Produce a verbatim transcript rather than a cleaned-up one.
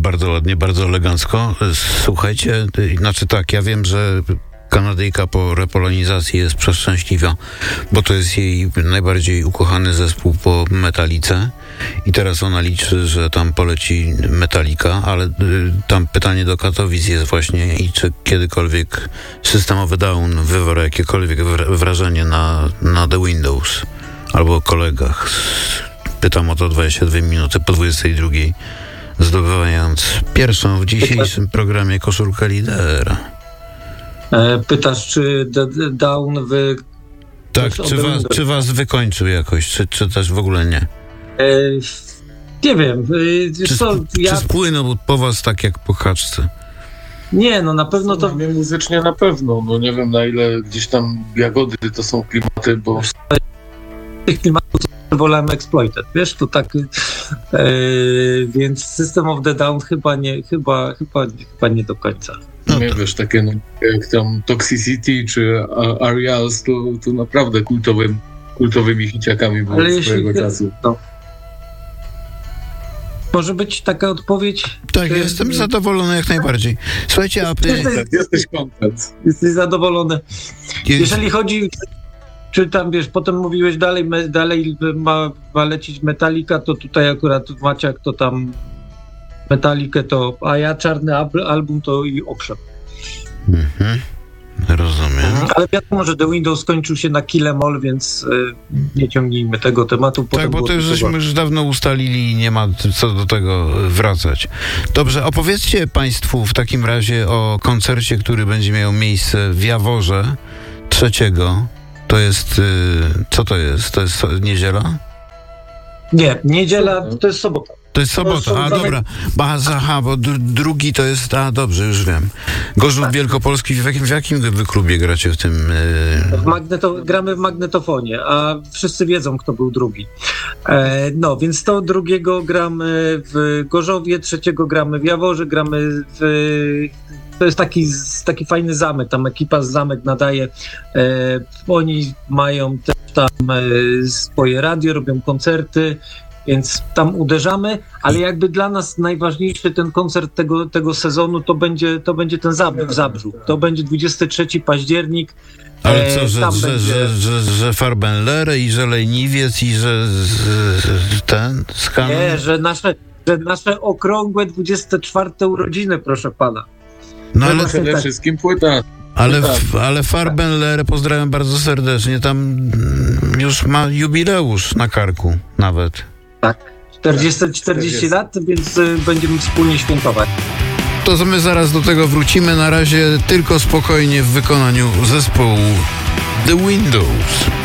bardzo ładnie, bardzo elegancko. Słuchajcie, znaczy tak, ja wiem, że Kanadyjka po repolonizacji jest przeszczęśliwa, bo to jest jej najbardziej ukochany zespół po Metalice i teraz ona liczy, że tam poleci Metallica, ale y, tam pytanie do Katowic jest właśnie i czy kiedykolwiek Systemowy Down wywarł jakiekolwiek wrażenie na, na The Windows albo kolegach. Pytam o to dwadzieścia dwie minuty po dwudziestej drugiej, zdobywając pierwszą w dzisiejszym programie koszulkę lidera. Pytasz, czy Down wy... Tak, czy was, czy was wykończył jakoś, czy, czy też w ogóle nie? E, nie wiem. E, czy, co, czy ja... spłynął po was tak jak po kaczce? Nie, no na pewno to... Nie, muzycznie na pewno, no nie wiem na ile gdzieś tam Jagody to są klimaty, bo... Tych klimatów to wolałem Exploited, wiesz, to tak... E, więc System of the Down chyba nie, chyba, chyba, chyba nie do końca. No nie, wiesz, takie no, jak tam Toxicity czy Arials, to, to naprawdę kultowym, kultowymi hiciakami były Ale swojego jeśli, czasu. No. Może być taka odpowiedź? Tak, czy... jestem zadowolony jak najbardziej. Słuchajcie, a... Jesteś, jesteś content. Jesteś zadowolony. Jest... Jeżeli chodzi... Czy tam, wiesz, potem mówiłeś dalej, me, dalej ma, ma lecieć Metallica, to tutaj akurat Maciak to tam Metallicę to, a ja czarny album to i okrzep. Mhm, rozumiem. Ale wiadomo, że The Windows skończył się na Kill Em All, więc y, nie ciągnijmy tego tematu. Tak, bo to już żeśmy już dawno ustalili i nie ma co do tego wracać. Dobrze, opowiedzcie państwu w takim razie o koncercie, który będzie miał miejsce w Jaworze trzeciego. To jest, y, co to jest? To jest niedziela? Nie, niedziela to jest sobota. To jest sobota, a dobra. Aha, bo d- drugi to jest, a dobrze, już wiem. Gorzów tak. Wielkopolski, w jakim, w jakim wy klubie gracie w tym? Yy... W magneto- gramy w magnetofonie, a wszyscy wiedzą, kto był drugi. E, no, więc to drugiego gramy w Gorzowie, trzeciego gramy w Jaworze, gramy w... To jest taki, taki fajny zamek, tam ekipa z zamek nadaje. E, oni mają też tam e, swoje radio, robią koncerty, więc tam uderzamy, ale jakby dla nas najważniejszy ten koncert tego, tego sezonu to będzie, to będzie ten Zab- w Zabrzu. To będzie dwudziestego trzeciego października. Ale co, że, e, że, będzie... że, że, że Farbenlere i że Leniwiec i że z, ten skan... Nie, że nasze, że nasze okrągłe dwudzieste czwarte urodziny, proszę pana. No ale przede wszystkim płyta. Ale, ale Farbenlere pozdrawiam bardzo serdecznie. Tam już ma jubileusz na karku nawet. Tak, czterdzieści, czterdzieści lat, więc y, będziemy wspólnie świętować. To my zaraz do tego wrócimy. Na razie tylko spokojnie w wykonaniu zespołu The Windows.